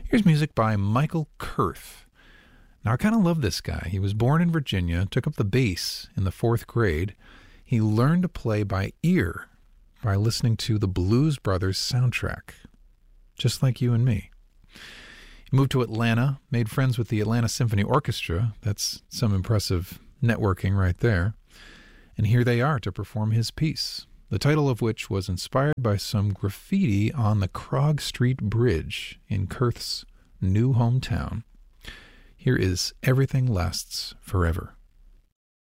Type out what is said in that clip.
Here's music by Michael Kurth. Now, I kind of love this guy. He was born in Virginia, took up the bass in the 4th grade. He learned to play by ear by listening to the Blues Brothers soundtrack, just like you and me. He moved to Atlanta, made friends with the Atlanta Symphony Orchestra. That's some impressive networking right there. And here they are to perform his piece, the title of which was inspired by some graffiti on the Krog Street Bridge in Kurth's new hometown. Here is Everything Lasts Forever.